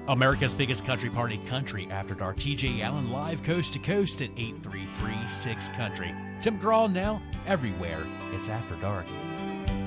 America's biggest country party, Country After Dark. TJ Allen live coast to coast at 833-6 Country. Tim McGraw now everywhere. It's After Dark.